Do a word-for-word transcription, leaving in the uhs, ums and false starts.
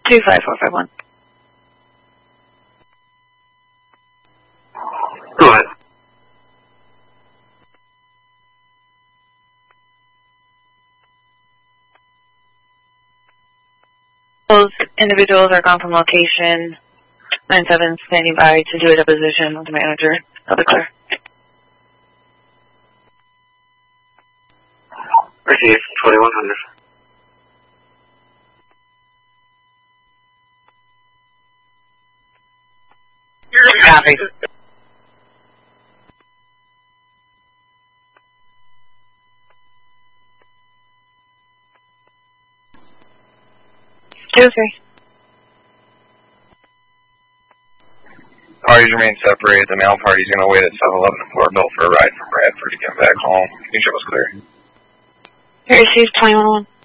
two five four five one. Go ahead. Those individuals are gone from location. nine seven standing by to do a deposition with the manager. I'll declare. Receive, twenty-one hundred. Copy. Two three. Parties remain separated. The male party's going to wait at seven eleven in Portville for a ride from Bradford to get back home. Can you show us clear? Here, receive twenty-one one.